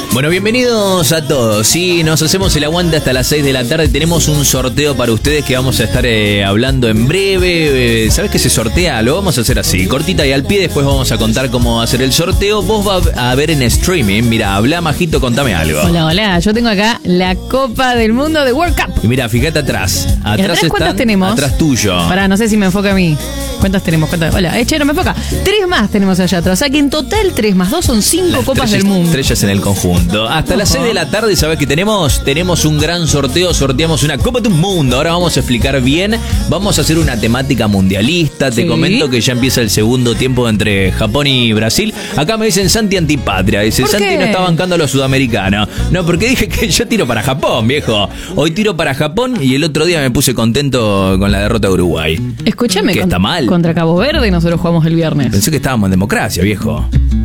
Bueno, bienvenidos a todos. Sí, nos hacemos el aguante hasta las 6 de la tarde. Tenemos un sorteo para ustedes que vamos a estar hablando en breve. ¿Sabes qué se sortea? Lo vamos a hacer así, cortita y al pie. Después vamos a contar cómo hacer el sorteo. Vos vas a ver en streaming. Mira, habla, Majito, contame algo. Hola. Yo tengo acá la Copa del Mundo de World Cup. Y mira, fíjate atrás. Atrás ¿cuántas tenemos? Atrás tuyo. Pará, no sé si me enfoca a mí. ¿Cuántas tenemos? Hola, no me enfoca. 3 más tenemos allá atrás. O sea que en total 3 más 2 son 5 copas del mundo. Estrellas en el conjunto. Hasta las 6 de la tarde, ¿sabes qué tenemos? Tenemos un gran sorteo. Sorteamos una Copa del Mundo. Ahora vamos a explicar bien. Vamos a hacer una temática mundialista. Te comento que ya empieza el segundo tiempo entre Japón y Brasil. Acá me dicen Santi antipatria. Dice, Santi no está bancando a los sudamericanos. No, porque dije que yo tiro para Japón, viejo. Hoy tiro para Japón y el otro día me puse contento con la derrota de Uruguay. Escúchame. Que está mal. Contra Cabo Verde nosotros jugamos el viernes. Pensé que estábamos en democracia, viejo.